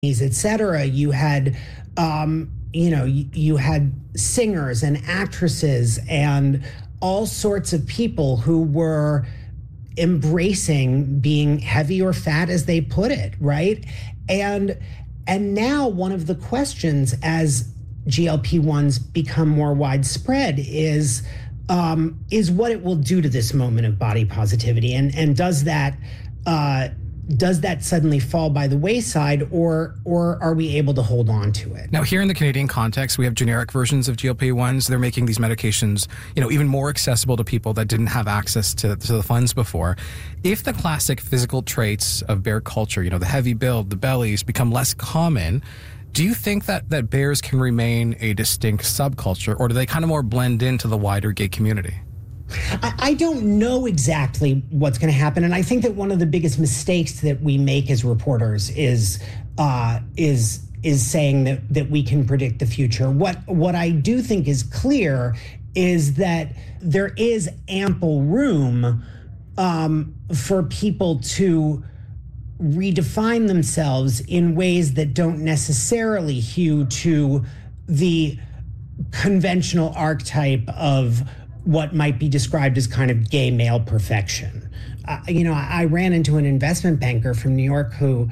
et cetera, you had, you had singers and actresses and all sorts of people who were embracing being heavy or fat, as they put it, right? And now one of the questions as GLP-1s become more widespread is what it will do to this moment of body positivity, and does that suddenly fall by the wayside, or are we able to hold on to it? Now, here in the Canadian context, we have generic versions of GLP-1s. They're making these medications, even more accessible to people that didn't have access to the funds before. If the classic physical traits of bear culture, the heavy build, the bellies, become less common, do you think that bears can remain a distinct subculture, or do they kind of more blend into the wider gay community? I don't know exactly what's going to happen, and I think that one of the biggest mistakes that we make as reporters is saying that we can predict the future. What I do think is clear is that there is ample room for people to redefine themselves in ways that don't necessarily hew to the conventional archetype of what might be described as kind of gay male perfection. I ran into an investment banker from New York who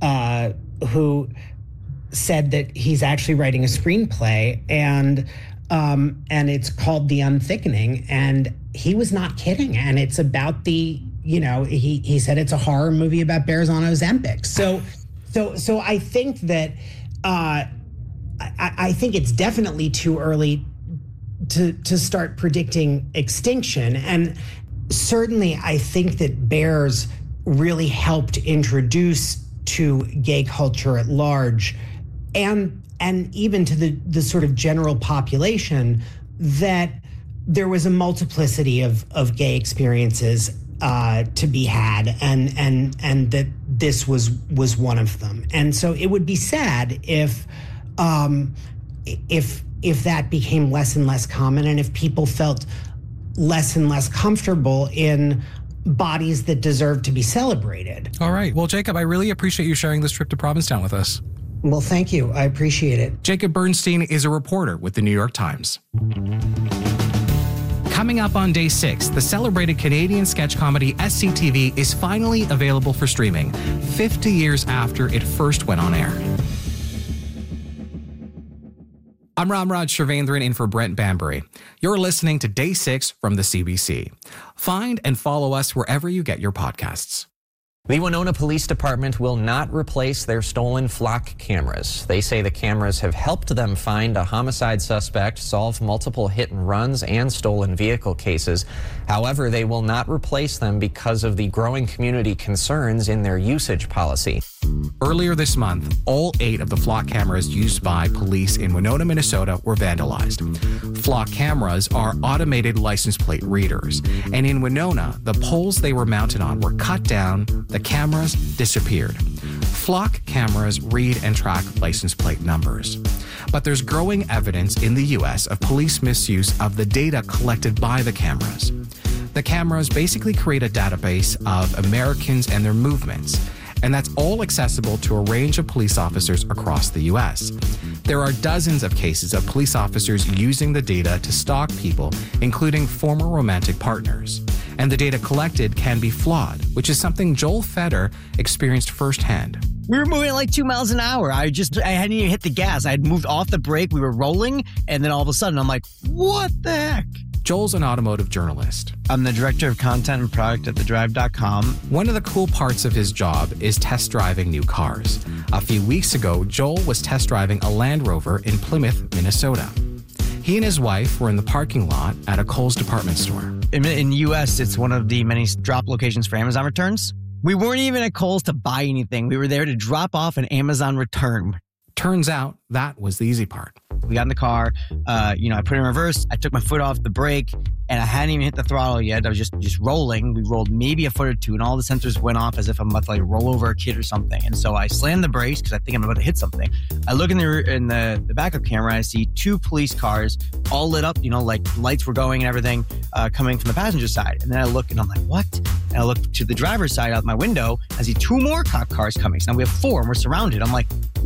said that he's actually writing a screenplay and it's called The Unthickening, and he was not kidding. And it's about he said it's a horror movie about bears on Ozempic. So I think that I think it's definitely too early to start predicting extinction. And certainly I think that bears really helped introduce to gay culture at large and even to the sort of general population that there was a multiplicity of gay experiences to be had, and that this was one of them. And so it would be sad if that became less and less common, and if people felt less and less comfortable in bodies that deserve to be celebrated. All right. Well, Jacob, I really appreciate you sharing this trip to Provincetown with us. Well, thank you. I appreciate it. Jacob Bernstein is a reporter with the New York Times. Coming up on day 6, the celebrated Canadian sketch comedy SCTV is finally available for streaming, 50 years after it first went on air. I'm Ramraj Shrivendran in for Brent Banbury. You're listening to Day 6 from the CBC. Find and follow us wherever you get your podcasts. The Winona Police Department will not replace their stolen flock cameras. They say the cameras have helped them find a homicide suspect, solve multiple hit and runs and stolen vehicle cases. However, they will not replace them because of the growing community concerns in their usage policy. Earlier this month, all 8 of the flock cameras used by police in Winona, Minnesota were vandalized. Flock cameras are automated license plate readers, and in Winona, the poles they were mounted on were cut down, the cameras disappeared. Flock cameras read and track license plate numbers. But there's growing evidence in the U.S. of police misuse of the data collected by the cameras. The cameras basically create a database of Americans and their movements, and that's all accessible to a range of police officers across the U.S. There are dozens of cases of police officers using the data to stalk people, including former romantic partners. And the data collected can be flawed, which is something Joel Feder experienced firsthand. We were moving at like 2 miles an hour. I hadn't even hit the gas. I had moved off the brake. We were rolling. And then all of a sudden, I'm like, what the heck? Joel's an automotive journalist. I'm the director of content and product at thedrive.com. One of the cool parts of his job is test driving new cars. A few weeks ago, Joel was test driving a Land Rover in Plymouth, Minnesota. He and his wife were in the parking lot at a Kohl's department store. In the U.S., it's one of the many drop locations for Amazon returns. We weren't even at Kohl's to buy anything. We were there to drop off an Amazon return. Turns out that was the easy part. We got in the car. I put it in reverse. I took my foot off the brake, and I hadn't even hit the throttle yet. I was just rolling. We rolled maybe a foot or two, and all the sensors went off as if I'm about to roll over a kid or something. And so I slammed the brakes because I think I'm about to hit something. I look in the backup camera. I see 2 police cars all lit up. Lights were going and everything coming from the passenger side. And then I look and I'm like, what? And I look to the driver's side out my window. I see 2 more cop cars coming. So now we have 4 and we're surrounded. I'm like,